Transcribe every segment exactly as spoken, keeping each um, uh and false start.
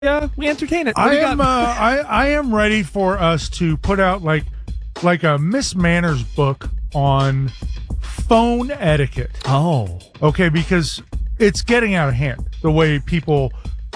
Yeah, we entertain it. What I do you am. Uh, got? I I am ready for us to put out like like a Miss Manners book on phone etiquette. Oh, Okay, because it's getting out of hand the way people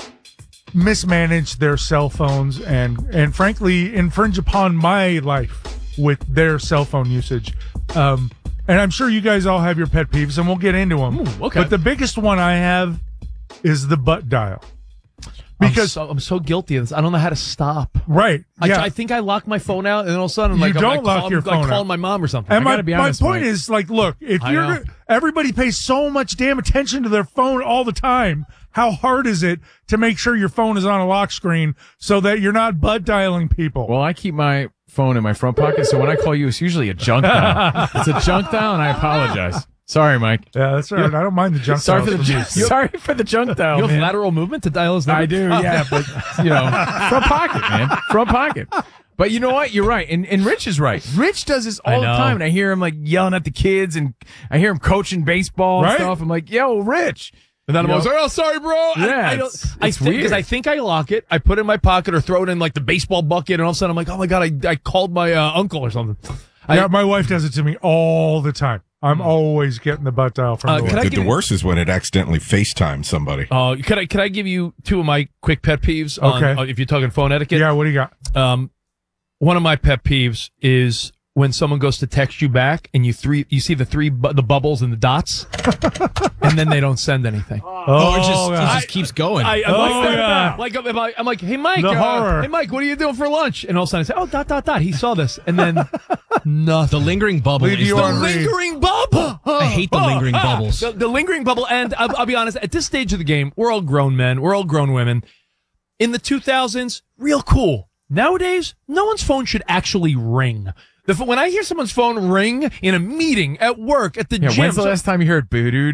mismanage their cell phones and and frankly infringe upon my life with their cell phone usage. Um, and I'm sure you guys all have your pet peeves, and we'll get into them. Ooh, okay. But the biggest one I have is the butt dial. Because I'm so, I'm so guilty of this. I don't know how to stop. right, I, yeah. I think I lock my phone out, and then all of a sudden, I'm You like, I'm don't like, lock call, your I'm phone like calling out. my mom or something. And I my, gotta be my honest, point Mike. is, like, look, if I you're know. everybody pays so much damn attention to their phone all the time, how hard is it to make sure your phone is on a lock screen so that you're not butt dialing people? Well, I keep my phone in my front pocket, so when I call you, it's usually a junk dial. It's a junk dial, and I apologize. Sorry, Mike. Yeah, that's all right. I don't mind the junk Sorry for dials the from you. junk. Sorry for the junk dial, You have man. lateral movement to dial his number? I do, yeah, but you know, front pocket, man, front pocket. But you know what? You're right, and and Rich is right. Rich does this I all the know. time, and I hear him like yelling at the kids, and I hear him coaching baseball and Right? stuff. I'm like, yo, Rich. And then I'm You always know? like, oh, sorry, bro. I- Yeah, I, don't. it's- I it's think because weird. I think I lock it. I put it in my pocket or throw it in like the baseball bucket, and all of a sudden I'm like, oh my god, I I called my uh, uncle or something. I, Yeah, my wife does it to me all the time. I'm always getting the butt dial from Uh, the could wife. I The, give the you- worst is when it accidentally FaceTimes somebody. Uh, could I could I give you two of my quick pet peeves? On, Okay. uh, if you're talking phone etiquette. Yeah, what do you got? Um, one of my pet peeves is when someone goes to text you back and you three you see the three bu- the bubbles and the dots, and then they don't send anything. Oh, it just, yeah. it just keeps going. I, I'm Oh, like, yeah. like I'm like, I'm like, hey Mike, The uh, horror. hey Mike, what are you doing for lunch? And all of a sudden I say, oh dot dot dot. He saw this, and then nothing. the lingering bubble Leave is you the on read. lingering bubble. I hate the lingering bubbles. The, the lingering bubble, and I'll, I'll be honest. At this stage of the game, we're all grown men. We're all grown women. In the two thousands, real cool. Nowadays, no one's phone should actually ring. The, ph- when I hear someone's phone ring in a meeting, at work, at the Yeah, gym, when's the last time you heard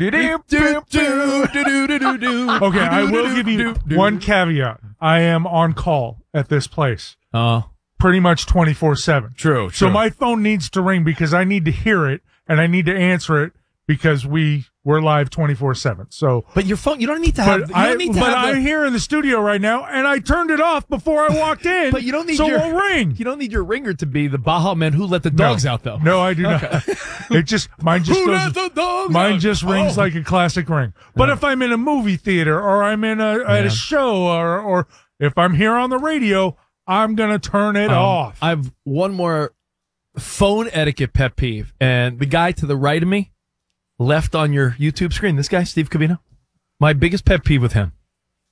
boo-doo-doo-doo? Okay, I will give you one caveat. I am on call at this place Uh, pretty much twenty-four seven. True, So true. my phone needs to ring because I need to hear it and I need to answer it because we we're live twenty-four seven. So but your phone, you don't need to have. but You I don't need to but have. I'm the- here in the studio right now and I turned it off before I walked in. But you don't need so your it'll ring. You don't need your ringer to be the Baja Man who let the dogs no. out, though. No, I do not. It just mine just Who goes, let the dogs mine out? just rings Oh. like a classic ring. But if I'm in a movie theater or I'm in a at Yeah. a show or or if I'm here on the radio, I'm gonna turn it Um, off. I have one more phone etiquette pet peeve, and the guy to the right of me, left on your YouTube screen, this guy, Steve Cavino, my biggest pet peeve with him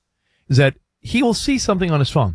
is that he will see something on his phone.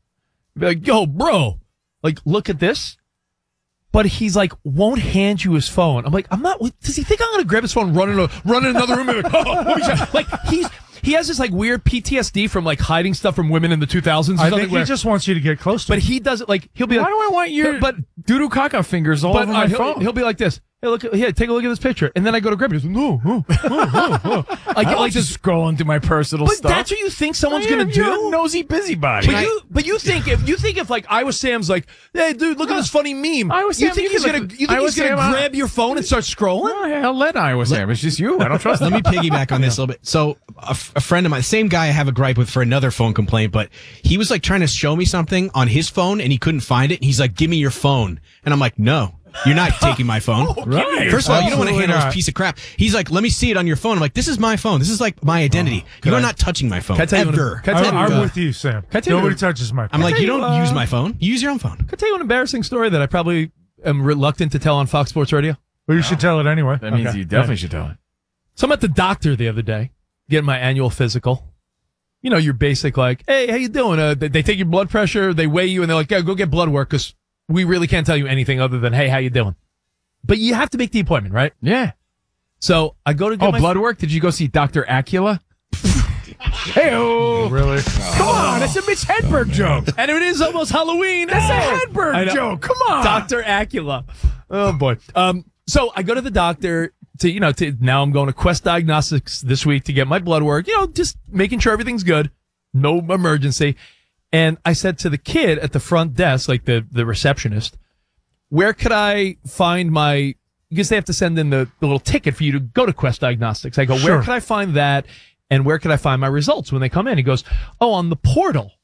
Be like, yo, bro, like, look at this. But he's like, won't hand you his phone. I'm like, I'm not, does he think I'm going to grab his phone, run in, a, run in another room and be like, oh, let me check. Like, he's, he has this like weird P T S D from like hiding stuff from women in the two thousands. or I something think he where- just wants you to get close to but him. he does it like, he'll be Why like, do I want your but, doodoo caca fingers all but over uh, my he'll, phone? he'll be like this. Hey, look, here, take a look at this picture. And then I go to grab it. He's like, no, no, no, no, no. I I get like like just this. scrolling through my personal But stuff. that's what you think someone's I am going to your do? nosy busybody. But you, but you think if you think if like Iowa Sam's like, hey dude, look at this funny meme. Iowa you Sam, think you he's can gonna, look- you think Iowa he's gonna Sam, uh, grab your phone and start scrolling? Oh, yeah, I'll let Iowa Sam. It's just you. I don't trust Let him. me piggyback on this a little bit. So a, f- a friend of mine, same guy I have a gripe with for another phone complaint, but he was like trying to show me something on his phone and he couldn't find it. And he's like, give me your phone. And I'm like, no. You're not taking my phone. Right. First of all, you don't want to Absolutely handle not. this piece of crap. He's like, let me see it on your phone. I'm like, this is my phone. This is like my identity. you are I- not touching my phone. Can I tell you ever. what- can I tell I'm, you, I'm uh, with you, Sam. I tell you Nobody what- touches my phone. I'm like, tell you you, don't uh, use my phone. You use your own phone. Can I tell you an embarrassing story that I probably am reluctant to tell on Fox Sports Radio? Well, you should tell it anyway. That means Okay. you definitely should tell it. So I'm at the doctor the other day, getting my annual physical. You know, your basic like, hey, how you doing? Uh, they, they take your blood pressure, they weigh you, and they're like, yeah, go get blood work because we really can't tell you anything other than, hey, how you doing? But you have to make the appointment, right? Yeah. So I go to get Oh, my blood work? Did you go see Doctor Acula? Hey-oh. Really? Come on, that's a Mitch Hedberg joke. and it is almost Halloween. That's Oh! a I Hedberg know. joke. Come on. Doctor Acula. Oh boy. Um. So I go to the doctor to, you know, to now I'm going to Quest Diagnostics this week to get my blood work. You know, just making sure everything's good, no emergency. And I said to the kid at the front desk, like the the receptionist, where could I find my? Because they have to send in the, the little ticket for you to go to Quest Diagnostics. I go, Sure. where could I find that? And where could I find my results when they come in? He goes, oh, on the portal.